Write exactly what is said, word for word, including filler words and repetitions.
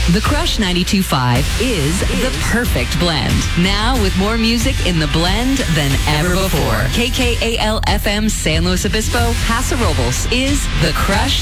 The Crush ninety-two point five is the perfect blend. Now with more music in the blend than ever before. K K A L F M San Luis Obispo, Paso Robles is The Crush